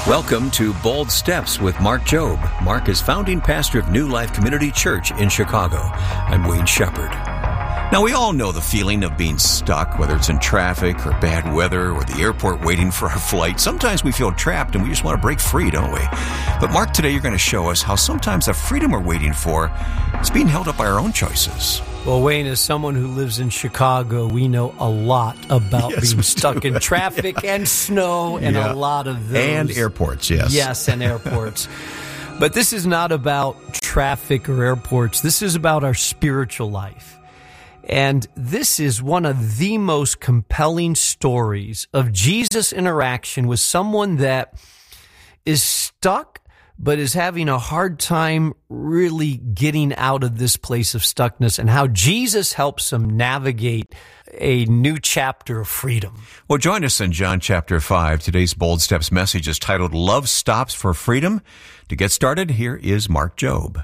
Welcome to Bold Steps with Mark Jobe. Mark is founding pastor of New Life Community Church in Chicago. I'm Wayne Shepherd. Now, we all know the feeling of being stuck, whether it's in traffic or bad weather or the airport waiting for our flight. Sometimes we feel trapped and we just want to break free, don't we? But Mark, today you're going to show us how sometimes the freedom we're waiting for is being held up by our own choices. Well, Wayne, as someone who lives in Chicago, we know a lot about being stuck in traffic and snow and a lot of those. And airports, yes. Yes, and airports. But this is not about traffic or airports. This is about our spiritual life. And this is one of the most compelling stories of Jesus' interaction with someone that is stuck but is having a hard time really getting out of this place of stuckness, and how Jesus helps him navigate a new chapter of freedom. Well, join us in John chapter 5. Today's Bold Steps message is titled, Love Stops for Freedom. To get started, here is Mark Jobe.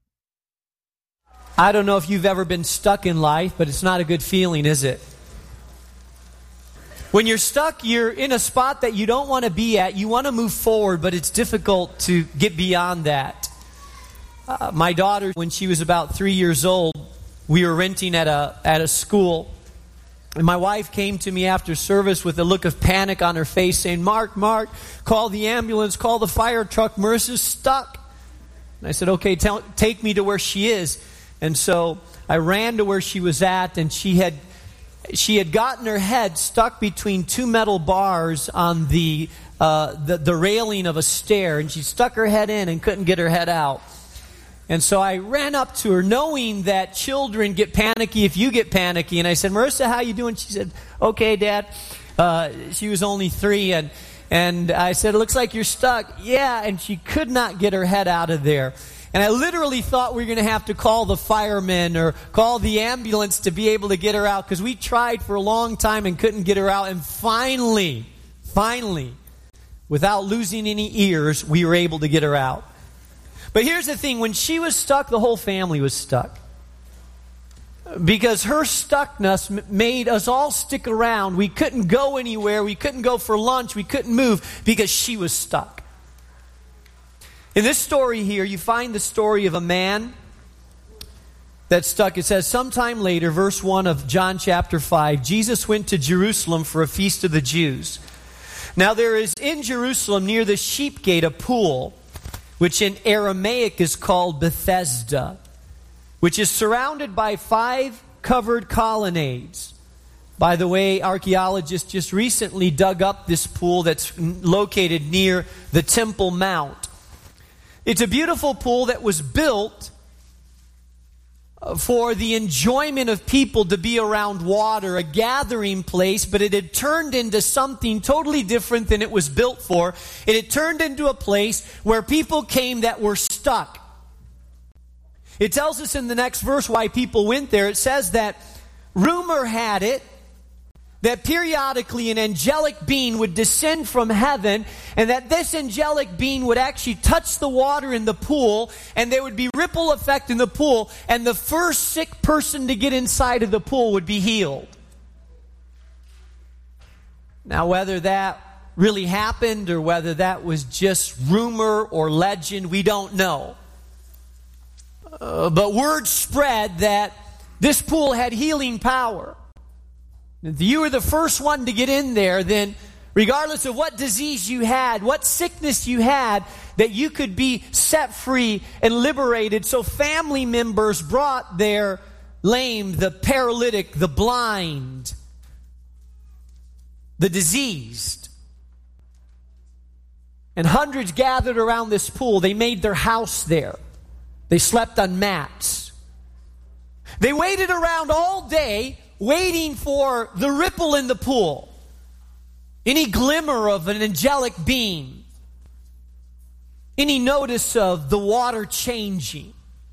I don't know if you've ever been stuck in life, but it's not a good feeling, is it? When you're stuck, you're in a spot that you don't want to be at. You want to move forward, but it's difficult to get beyond that. My daughter, when she was about 3 years old, we were renting at a school. And my wife came to me after service with a look of panic on her face, saying, Mark, call the ambulance, call the fire truck. Marissa's stuck. And I said, okay, take me to where she is. And so I ran to where she was at, and she had gotten her head stuck between two metal bars on the railing of a stair, and she stuck her head in and couldn't get her head out. And so I ran up to her, knowing that children get panicky if you get panicky. And I said, Marissa, how you doing? She said, okay, Dad. She was only 3, and I said, it looks like you're stuck. Yeah, and she could not get her head out of there. And I literally thought we were going to have to call the firemen or call the ambulance to be able to get her out, because we tried for a long time and couldn't get her out. And finally, without losing any ears, we were able to get her out. But here's the thing. When she was stuck, the whole family was stuck. Because her stuckness made us all stick around. We couldn't go anywhere. We couldn't go for lunch. We couldn't move because she was stuck. In this story here, you find the story of a man that's stuck. It says, sometime later, verse 1 of John chapter 5, Jesus went to Jerusalem for a feast of the Jews. Now there is in Jerusalem near the sheep gate a pool, which in Aramaic is called Bethesda, which is surrounded by 5 covered colonnades. By the way, archaeologists just recently dug up this pool that's located near the Temple Mount. It's a beautiful pool that was built for the enjoyment of people to be around water, a gathering place, but it had turned into something totally different than it was built for. It had turned into a place where people came that were stuck. It tells us in the next verse why people went there. It says that rumor had it that periodically an angelic being would descend from heaven, and that this angelic being would actually touch the water in the pool, and there would be ripple effect in the pool, and the first sick person to get inside of the pool would be healed. Now, whether that really happened or whether that was just rumor or legend, we don't know. But word spread that this pool had healing power. If you were the first one to get in there, then regardless of what disease you had, what sickness you had, that you could be set free and liberated. So family members brought their lame, the paralytic, the blind, the diseased. And hundreds gathered around this pool. They made their house there. They slept on mats. They waited around all day, waiting for the ripple in the pool, any glimmer of an angelic being, any notice of the water changing.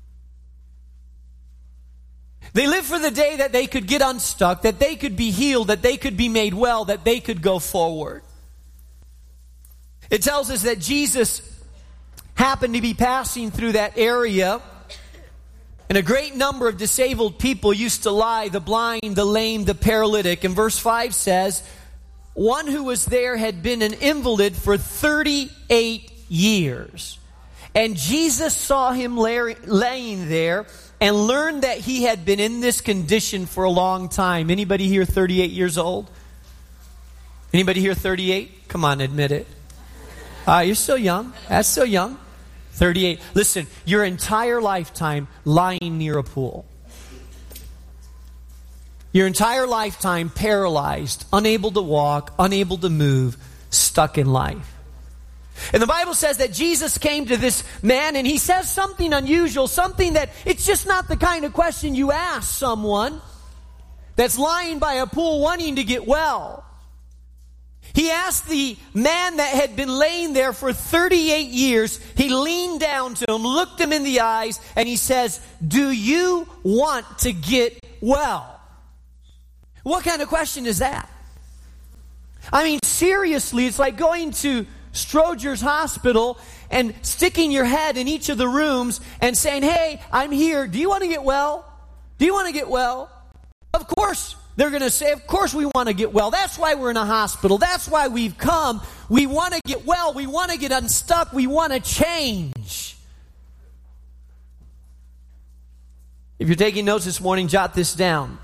They lived for the day that they could get unstuck, that they could be healed, that they could be made well, that they could go forward. It tells us that Jesus happened to be passing through that area, and a great number of disabled people used to lie, the blind, the lame, the paralytic. And verse 5 says, one who was there had been an invalid for 38 years. And Jesus saw him laying there and learned that he had been in this condition for a long time. Anybody here 38 years old? Anybody here 38? Come on, admit it. You're still young. That's still young. 38. Listen, your entire lifetime lying near a pool. Your entire lifetime paralyzed, unable to walk, unable to move, stuck in life. And the Bible says that Jesus came to this man and he says something unusual, something that it's just not the kind of question you ask someone that's lying by a pool wanting to get well. He asked the man that had been laying there for 38 years, he leaned down to him, looked him in the eyes, and he says, "Do you want to get well?" What kind of question is that? I mean, seriously, it's like going to Stroger's Hospital and sticking your head in each of the rooms and saying, "Hey, I'm here. Do you want to get well? Do you want to get well?" Of course, they're going to say, "Of course we want to get well. That's why we're in a hospital. That's why we've come. We want to get well. We want to get unstuck. We want to change." If you're taking notes this morning, jot this down.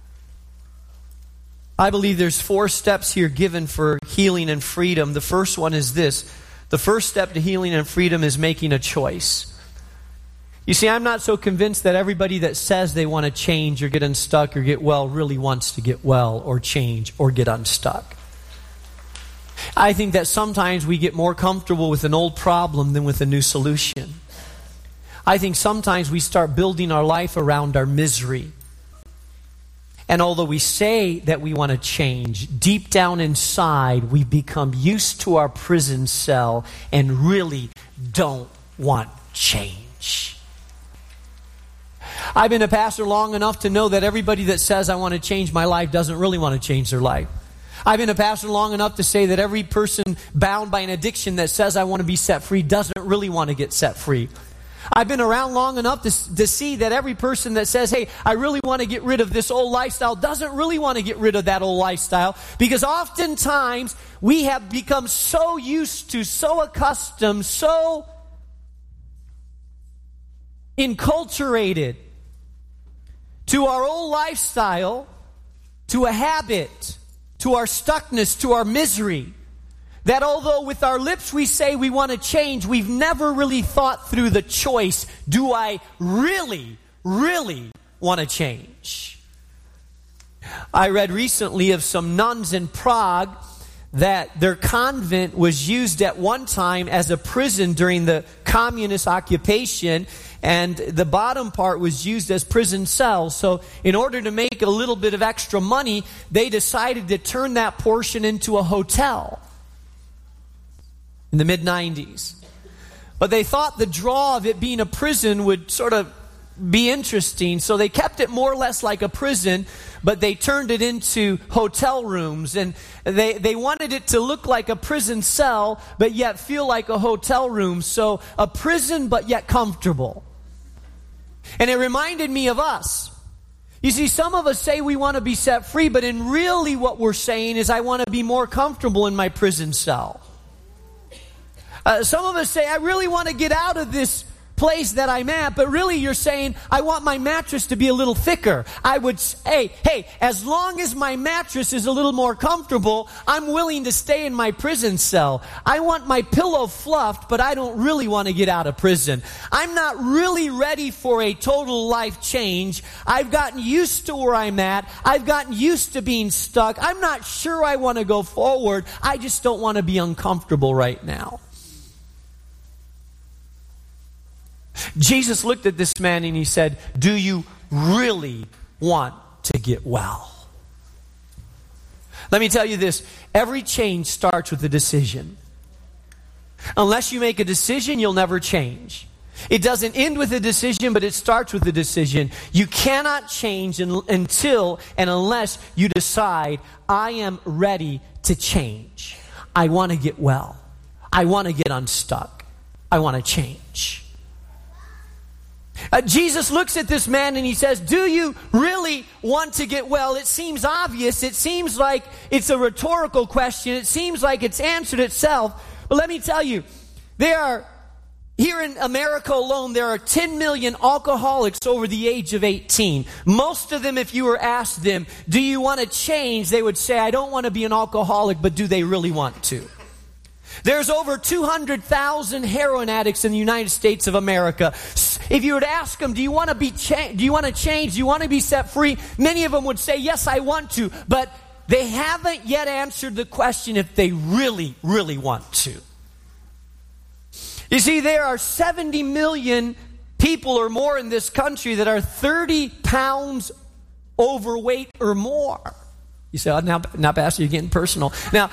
I believe there's 4 steps here given for healing and freedom. The first one is this. The first step to healing and freedom is making a choice. You see, I'm not so convinced that everybody that says they want to change or get unstuck or get well really wants to get well or change or get unstuck. I think that sometimes we get more comfortable with an old problem than with a new solution. I think sometimes we start building our life around our misery. And although we say that we want to change, deep down inside, we've become used to our prison cell and really don't want change. I've been a pastor long enough to know that everybody that says I want to change my life doesn't really want to change their life. I've been a pastor long enough to say that every person bound by an addiction that says I want to be set free doesn't really want to get set free. I've been around long enough to see that every person that says, "Hey, I really want to get rid of this old lifestyle," doesn't really want to get rid of that old lifestyle, because oftentimes we have become so used to, so accustomed, so enculturated to our old lifestyle, to a habit, to our stuckness, to our misery, that although with our lips we say we want to change, we've never really thought through the choice. Do I really, really want to change? I read recently of some nuns in Prague that their convent was used at one time as a prison during the communist occupation, and the bottom part was used as prison cells. So in order to make a little bit of extra money, they decided to turn that portion into a hotel in the mid-90s. But they thought the draw of it being a prison would sort of be interesting, so they kept it more or less like a prison, but they turned it into hotel rooms, and they wanted it to look like a prison cell, but yet feel like a hotel room. So a prison, but yet comfortable. And it reminded me of us. You see, some of us say we want to be set free, but in really what we're saying is, I want to be more comfortable in my prison cell. Some of us say, I really want to get out of this place that I'm at, but really you're saying, I want my mattress to be a little thicker. I would say, hey, as long as my mattress is a little more comfortable, I'm willing to stay in my prison cell. I want my pillow fluffed, but I don't really want to get out of prison. I'm not really ready for a total life change. I've gotten used to where I'm at. I've gotten used to being stuck. I'm not sure I want to go forward. I just don't want to be uncomfortable right now. Jesus looked at this man and he said, "Do you really want to get well?" Let me tell you this. Every change starts with a decision. Unless you make a decision, you'll never change. It doesn't end with a decision, but it starts with a decision. You cannot change until and unless you decide, I am ready to change. I want to get well. I want to get unstuck. I want to change. Jesus looks at this man and he says, do you really want to get well? It seems obvious. It seems like it's a rhetorical question. It seems like it's answered itself. But let me tell you, here in America alone, there are 10 million alcoholics over the age of 18. Most of them, if you were asked them, do you want to change? They would say, I don't want to be an alcoholic, but do they really want to? There's over 200,000 heroin addicts in the United States of America. If you would ask them, do you want to change? Do you want to be set free? Many of them would say, yes, I want to. But they haven't yet answered the question if they really, really want to. You see, there are 70 million people or more in this country that are 30 pounds overweight or more. You say, oh, now, Pastor, you're getting personal. Now,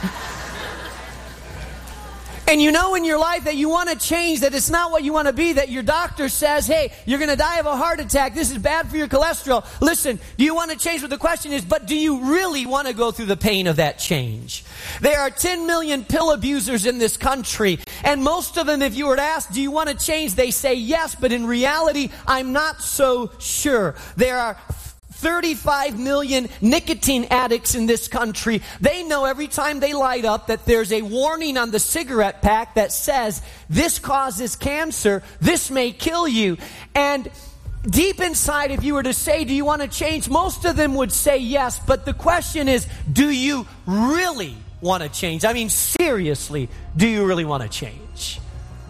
and you know in your life that you want to change, that it's not what you want to be, that your doctor says, hey, you're going to die of a heart attack. This is bad for your cholesterol. Listen, do you want to change? But the question is, but do you really want to go through the pain of that change? There are 10 million pill abusers in this country. And most of them, if you were to ask, do you want to change? They say yes, but in reality, I'm not so sure. There are 35 million nicotine addicts in this country. They know every time they light up that there's a warning on the cigarette pack that says, this causes cancer, this may kill you. And deep inside, if you were to say, do you want to change? Most of them would say yes, but the question is, do you really want to change? I mean, seriously, do you really want to change?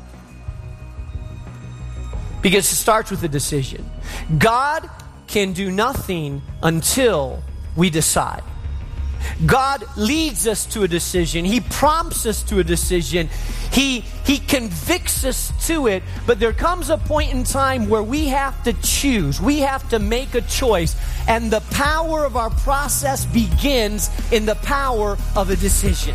Because it starts with a decision. God can do nothing until we decide. God leads us to a decision. He prompts us to a decision. He convicts us to it. But there comes a point in time where we have to choose. We have to make a choice. And the power of our process begins in the power of a decision.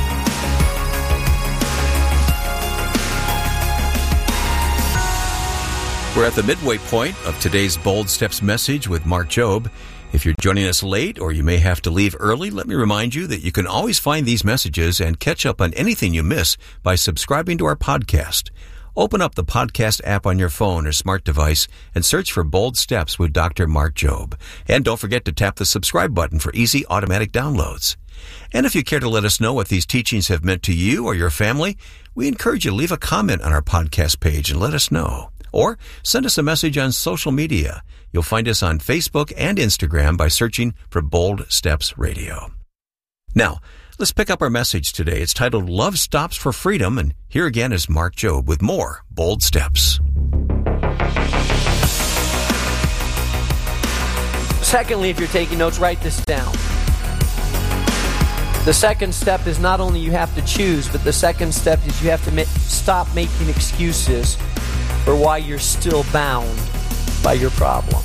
We're at the midway point of today's Bold Steps message with Mark Jobe. If you're joining us late or you may have to leave early, let me remind you that you can always find these messages and catch up on anything you miss by subscribing to our podcast. Open up the podcast app on your phone or smart device and search for Bold Steps with Dr. Mark Jobe. And don't forget to tap the subscribe button for easy automatic downloads. And if you care to let us know what these teachings have meant to you or your family, we encourage you to leave a comment on our podcast page and let us know. Or send us a message on social media. You'll find us on Facebook and Instagram by searching for Bold Steps Radio. Now, let's pick up our message today. It's titled Love Stops for Freedom, and here again is Mark Jobe with more Bold Steps. Secondly, if you're taking notes, write this down. The second step is not only you have to choose, but the second step is you have to stop making excuses for why you're still bound by your problem.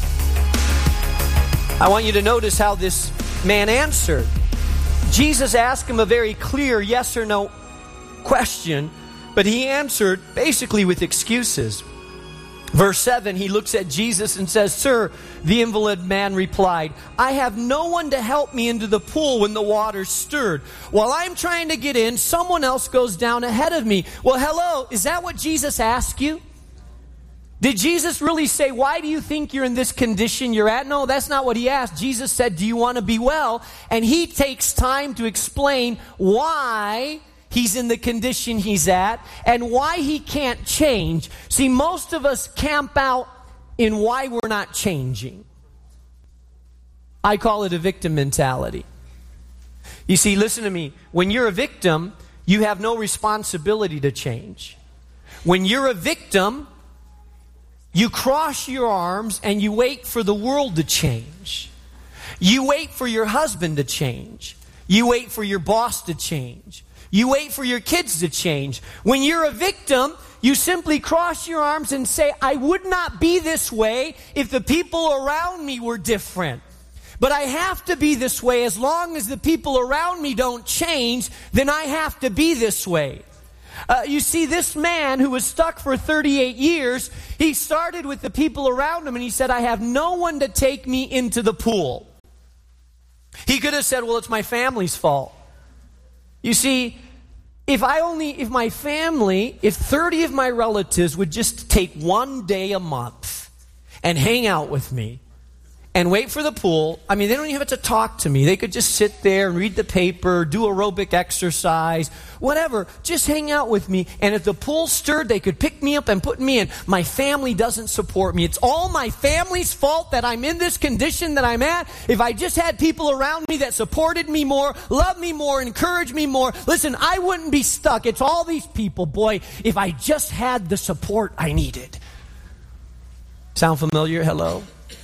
I want you to notice how this man answered. Jesus asked him a very clear yes or no question, but he answered basically with excuses. Verse 7, he looks at Jesus and says, Sir, the invalid man replied, I have no one to help me into the pool when the water's stirred. While I'm trying to get in, someone else goes down ahead of me. Well, hello, is that what Jesus asked you? Did Jesus really say, why do you think you're in this condition you're at? No, that's not what he asked. Jesus said, do you want to be well? And he takes time to explain why he's in the condition he's at and why he can't change. See, most of us camp out in why we're not changing. I call it a victim mentality. You see, listen to me. When you're a victim, you have no responsibility to change. When you're a victim, you cross your arms and you wait for the world to change. You wait for your husband to change. You wait for your boss to change. You wait for your kids to change. When you're a victim, you simply cross your arms and say, I would not be this way if the people around me were different. But I have to be this way. As long as the people around me don't change, then I have to be this way. You see, this man who was stuck for 38 years, he started with the people around him and he said, I have no one to take me into the pool. He could have said, well, it's my family's fault. You see, if 30 of my relatives would just take one day a month and hang out with me and wait for the pool, I mean, they don't even have to talk to me. They could just sit there and read the paper, do aerobic exercise, whatever. Just hang out with me. And if the pool stirred, they could pick me up and put me in. My family doesn't support me. It's all my family's fault that I'm in this condition that I'm at. If I just had people around me that supported me more, loved me more, encouraged me more, listen, I wouldn't be stuck. It's all these people. Boy, if I just had the support I needed. Sound familiar? Hello?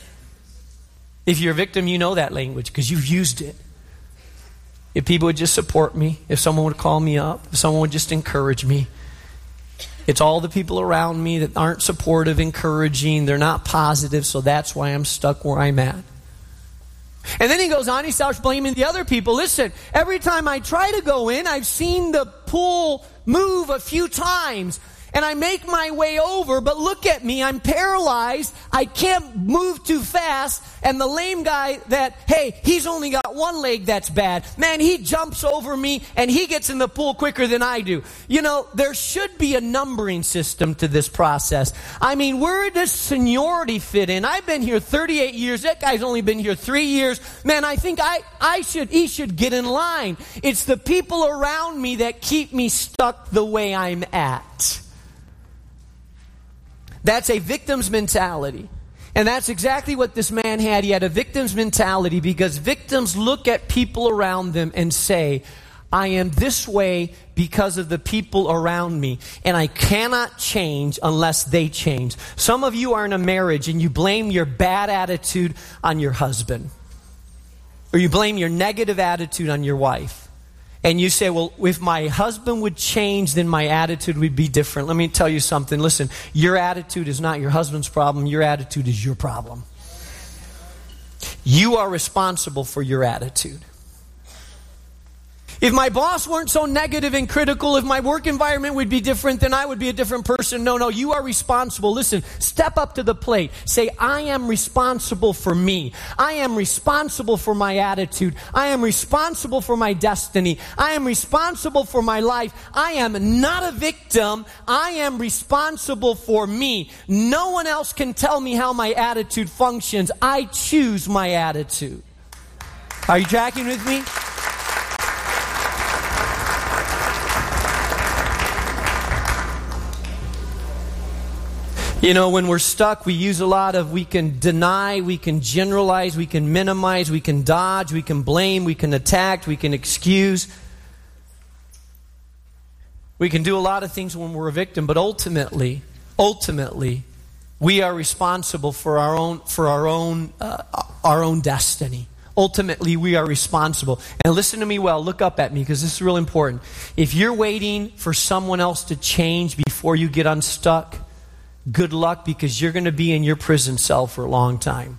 If you're a victim, you know that language because you've used it. If people would just support me, if someone would call me up, if someone would just encourage me. It's all the people around me that aren't supportive, encouraging, they're not positive, so that's why I'm stuck where I'm at. And then he goes on, he starts blaming the other people. Listen, every time I try to go in, I've seen the pool move a few times. And I make my way over, but look at me, I'm paralyzed, I can't move too fast, and the lame guy that, hey, he's only got one leg that's bad. Man, he jumps over me, and he gets in the pool quicker than I do. You know, there should be a numbering system to this process. I mean, where does seniority fit in? I've been here 38 years, that guy's only been here 3 years. Man, I think he should get in line. It's the people around me that keep me stuck the way I'm at. That's a victim's mentality. And that's exactly what this man had. He had a victim's mentality because victims look at people around them and say, I am this way because of the people around me. And I cannot change unless they change. Some of you are in a marriage and you blame your bad attitude on your husband. Or you blame your negative attitude on your wife. And you say, well, if my husband would change, then my attitude would be different. Let me tell you something. Listen, your attitude is not your husband's problem. Your attitude is your problem. You are responsible for your attitude. If my boss weren't so negative and critical, if my work environment would be different, then I would be a different person. No, you are responsible. Listen, step up to the plate. Say, I am responsible for me. I am responsible for my attitude. I am responsible for my destiny. I am responsible for my life. I am not a victim. I am responsible for me. No one else can tell me how my attitude functions. I choose my attitude. Are you tracking with me? You know, when we're stuck, we use we can deny, we can generalize, we can minimize, we can dodge, we can blame, we can attack, we can excuse. We can do a lot of things when we're a victim, but ultimately, we are responsible for our own destiny. Ultimately, we are responsible. And listen to me well, look up at me because this is real important. If you're waiting for someone else to change before you get unstuck, good luck because you're going to be in your prison cell for a long time.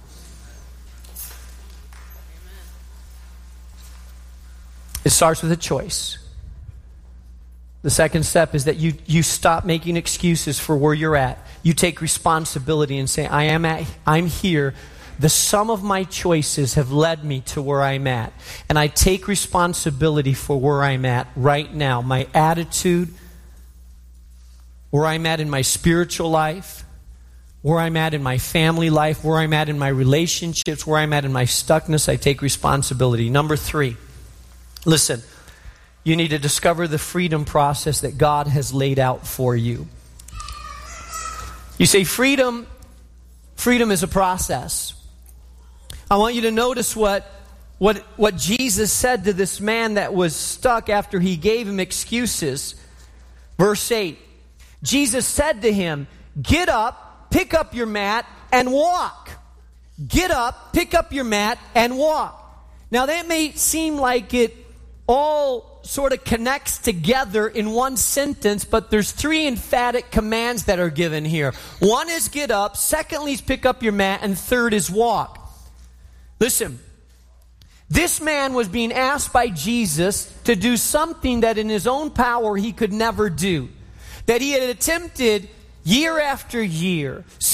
It starts with a choice. The second step is that you stop making excuses for where you're at. You take responsibility and say, I'm here. The sum of my choices have led me to where I'm at. And I take responsibility for where I'm at right now. My attitude, where I'm at in my spiritual life, where I'm at in my family life, where I'm at in my relationships, where I'm at in my stuckness, I take responsibility. Number 3, listen, you need to discover the freedom process that God has laid out for you. You say freedom is a process. I want you to notice what Jesus said to this man that was stuck after he gave him excuses. Verse 8. Jesus said to him, get up, pick up your mat, and walk. Get up, pick up your mat, and walk. Now that may seem like it all sort of connects together in one sentence, but there's 3 emphatic commands that are given here. 1 is get up, secondly is pick up your mat, and third is walk. Listen, this man was being asked by Jesus to do something that in his own power he could never do. That he had attempted year after year,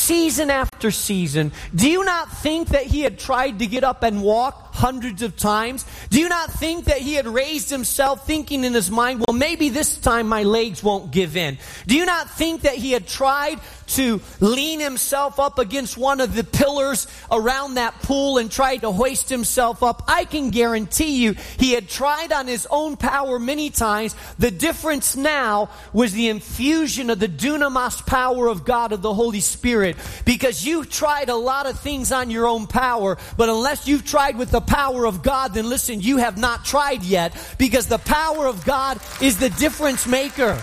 season after season. Do you not think that he had tried to get up and walk hundreds of times? Do you not think that he had raised himself thinking in his mind, well, maybe this time my legs won't give in? Do you not think that he had tried to lean himself up against one of the pillars around that pool and tried to hoist himself up? I can guarantee you he had tried on his own power many times. The difference now was the infusion of the dunamis power of God, of the Holy Spirit. Because you've tried a lot of things on your own power, but unless you've tried with the power of God, then listen, you have not tried yet, because the power of God is the difference maker.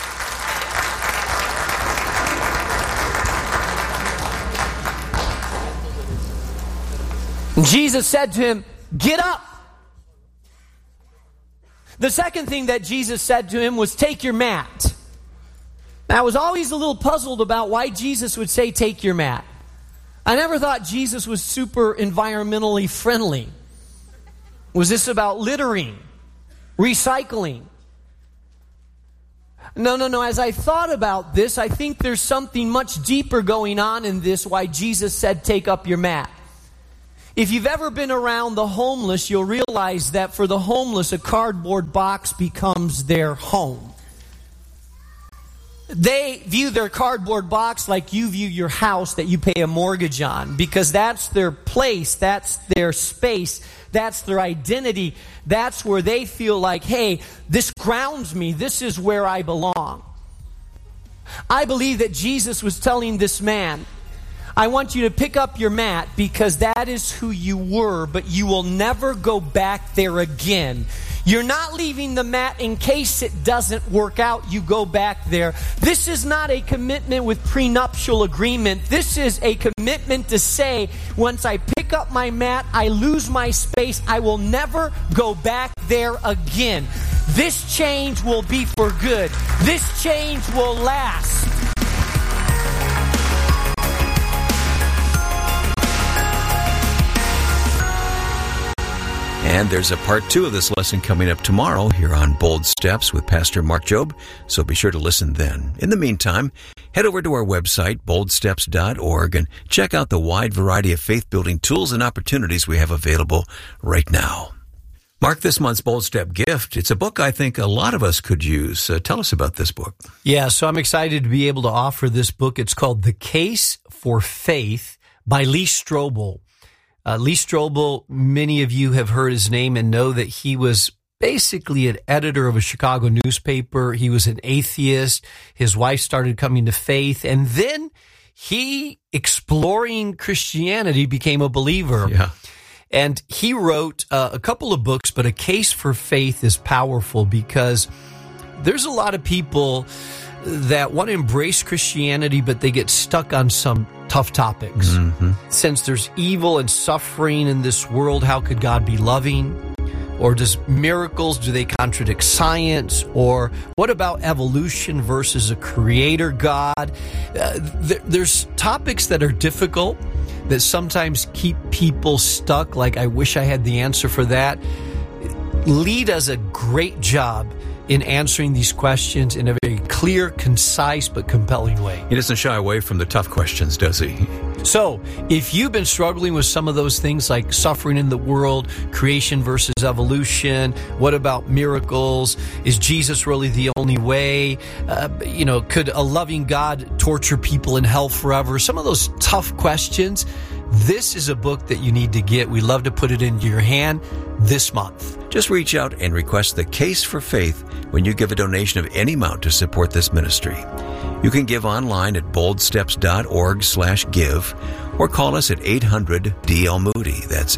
Jesus said to him, get up. The second thing that Jesus said to him was, take your mat. Now, I was always a little puzzled about why Jesus would say, take your mat. I never thought Jesus was super environmentally friendly. Was this about littering, recycling? No. As I thought about this, I think there's something much deeper going on in this, why Jesus said, take up your mat. If you've ever been around the homeless, you'll realize that for the homeless, a cardboard box becomes their home. They view their cardboard box like you view your house that you pay a mortgage on, because that's their place, that's their space, that's their identity. That's where they feel like, hey, this grounds me, this is where I belong. I believe that Jesus was telling this man, I want you to pick up your mat, because that is who you were, but you will never go back there again. You're not leaving the mat in case it doesn't work out. You go back there. This is not a commitment with prenuptial agreement. This is a commitment to say, once I pick up my mat, I lose my space. I will never go back there again. This change will be for good. This change will last. And there's a part 2 of this lesson coming up tomorrow here on Bold Steps with Pastor Mark Jobe, so be sure to listen then. In the meantime, head over to our website, boldsteps.org, and check out the wide variety of faith-building tools and opportunities we have available right now. Mark, this month's Bold Step gift, it's a book I think a lot of us could use. Tell us about this book. Yeah, so I'm excited to be able to offer this book. It's called The Case for Faith by Lee Strobel. Lee Strobel, many of you have heard his name and know that he was basically an editor of a Chicago newspaper. He was an atheist. His wife started coming to faith, and then he, exploring Christianity, became a believer. Yeah. And he wrote a couple of books, but A Case for Faith is powerful because there's a lot of people that want to embrace Christianity, but they get stuck on some tough topics. Mm-hmm. Since there's evil and suffering in this world, how could God be loving? Or does miracles, do they contradict science? Or what about evolution versus a creator God? There's topics that are difficult that sometimes keep people stuck, like I wish I had the answer for that. Lee does a great job in answering these questions in a very clear, concise, but compelling way. He doesn't shy away from the tough questions, does he? So, if you've been struggling with some of those things like suffering in the world, creation versus evolution, what about miracles? Is Jesus really the only way? Could a loving God torture people in hell forever? Some of those tough questions. This is a book that you need to get. We love to put it into your hand this month. Just reach out and request The Case for Faith when you give a donation of any amount to support this ministry. You can give online at boldsteps.org/give or call us at 800-DL-MOODY. That's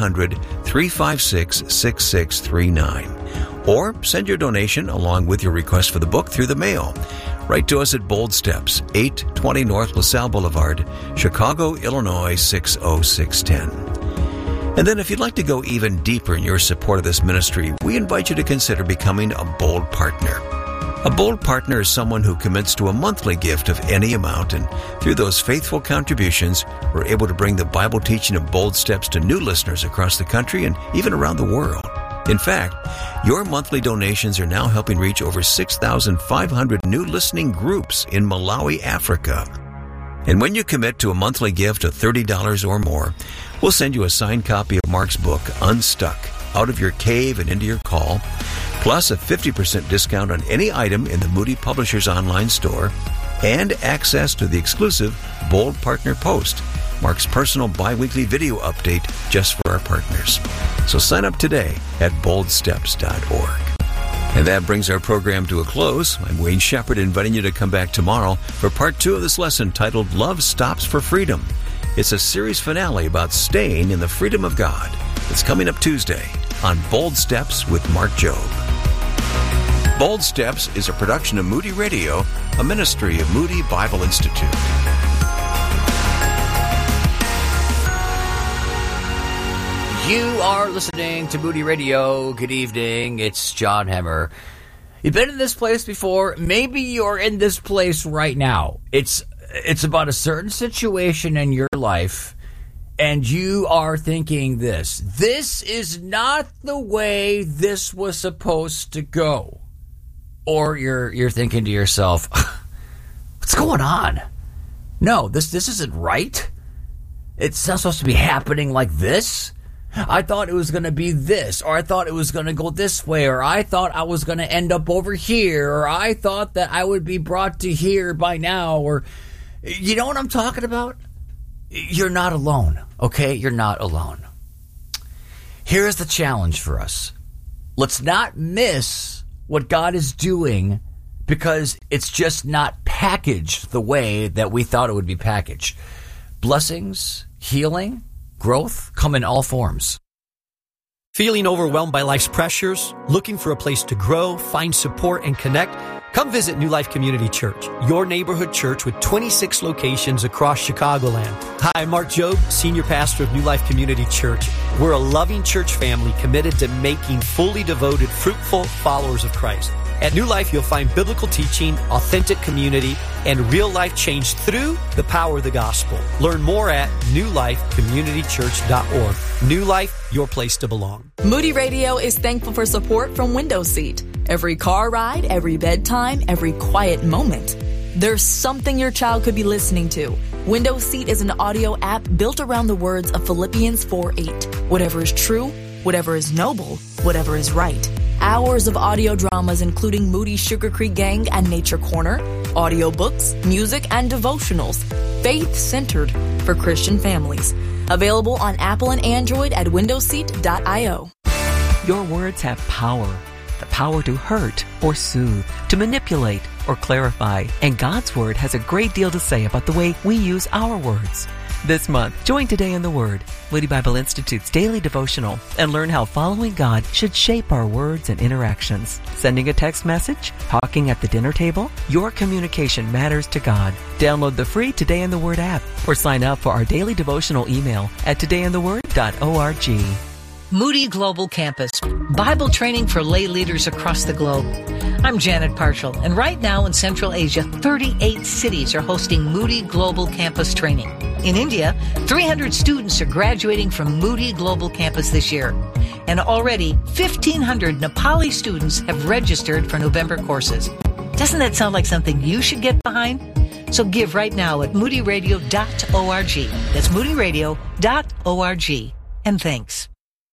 800-356-6639. Or send your donation along with your request for the book through the mail. Write to us at Bold Steps, 820 North LaSalle Boulevard, Chicago, Illinois, 60610. And then if you'd like to go even deeper in your support of this ministry, we invite you to consider becoming a Bold Partner. A Bold Partner is someone who commits to a monthly gift of any amount, and through those faithful contributions, we're able to bring the Bible teaching of Bold Steps to new listeners across the country and even around the world. In fact, your monthly donations are now helping reach over 6,500 new listening groups in Malawi, Africa. And when you commit to a monthly gift of $30 or more, we'll send you a signed copy of Mark's book, Unstuck, Out of Your Cave and Into Your Call, plus a 50% discount on any item in the Moody Publishers online store, and access to the exclusive Bold Partner Post, Mark's personal bi-weekly video update just for our partners. So sign up today at boldsteps.org. And that brings our program to a close. I'm Wayne Shepherd, inviting you to come back tomorrow for part 2 of this lesson titled Love Stops for Freedom. It's a series finale about staying in the freedom of God. It's coming up Tuesday on Bold Steps with Mark Jobe. Bold Steps is a production of Moody Radio, a ministry of Moody Bible Institute. You are listening to Moody Radio. Good evening. It's John Hemmer. You've been in this place before. Maybe you're in this place right now. It's about a certain situation in your life, and you are thinking this is not the way this was supposed to go. Or you're thinking to yourself, what's going on? No, this isn't right. It's not supposed to be happening like this. I thought it was going to be this, or I thought it was going to go this way, or I thought I was going to end up over here, or I thought that I would be brought to here by now, or you know what I'm talking about? You're not alone, okay? You're not alone. Here's the challenge for us. Let's not miss what God is doing because it's just not packaged the way that we thought it would be packaged. Blessings, healing, growth come in all forms. Feeling overwhelmed by life's pressures? Looking for a place to grow, find support, and connect? Come visit New Life Community Church, your neighborhood church with 26 locations across Chicagoland. Hi, I'm Mark Jobe, Senior Pastor of New Life Community Church. We're a loving church family committed to making fully devoted, fruitful followers of Christ. At New Life, you'll find biblical teaching, authentic community, and real-life change through the power of the gospel. Learn more at newlifecommunitychurch.org. New Life, your place to belong. Moody Radio is thankful for support from Window Seat. Every car ride, every bedtime, every quiet moment. There's something your child could be listening to. Window Seat is an audio app built around the words of Philippians 4:8. Whatever is true, whatever is noble, whatever is right. Hours of audio dramas including Moody's Sugar Creek Gang and Nature Corner, audiobooks, music, and devotionals, faith-centered for Christian families. Available on Apple and Android at windowseat.io. Your words have power. The power to hurt or soothe, to manipulate or clarify. And God's Word has a great deal to say about the way we use our words. This month, join Today in the Word, Moody Bible Institute's daily devotional, and learn how following God should shape our words and interactions. Sending a text message? Talking at the dinner table? Your communication matters to God. Download the free Today in the Word app or sign up for our daily devotional email at todayintheword.org. Moody Global Campus, Bible training for lay leaders across the globe. I'm Janet Parshall, and right now in Central Asia, 38 cities are hosting Moody Global Campus training. In India, 300 students are graduating from Moody Global Campus this year. And already, 1,500 Nepali students have registered for November courses. Doesn't that sound like something you should get behind? So give right now at moodyradio.org. That's moodyradio.org. And thanks.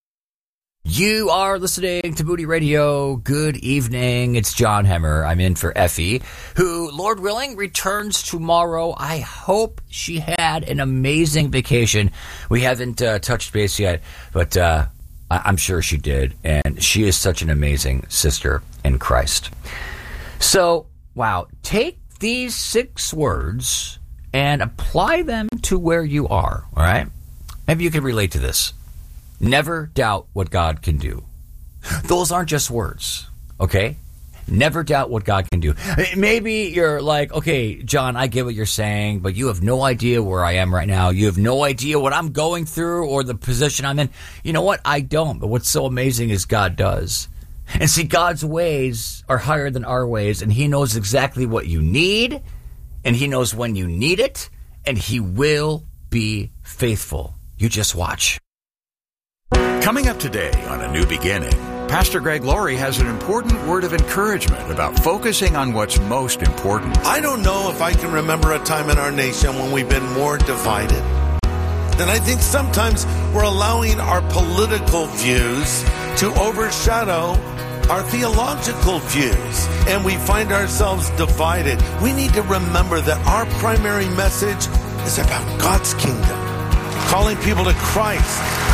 You are listening to Moody Radio. Good evening. It's John Hemmer. I'm in for Effie, who, Lord willing, returns tomorrow. I hope she had an amazing vacation. We haven't touched base yet, but I'm sure she did. And she is such an amazing sister in Christ. So, wow, take these 6 words and apply them to where you are, all right? Maybe you can relate to this. Never doubt what God can do. Those aren't just words, okay? Never doubt what God can do. Maybe you're like, okay, John, I get what you're saying, but you have no idea where I am right now. You have no idea what I'm going through or the position I'm in. You know what? I don't. But what's so amazing is God does. And see, God's ways are higher than our ways, and He knows exactly what you need, and He knows when you need it, and He will be faithful. You just watch. Coming up today on A New Beginning, Pastor Greg Laurie has an important word of encouragement about focusing on what's most important. I don't know if I can remember a time in our nation when we've been more divided. And I think sometimes we're allowing our political views to overshadow our theological views, and we find ourselves divided. We need to remember that our primary message is about God's kingdom, calling people to Christ,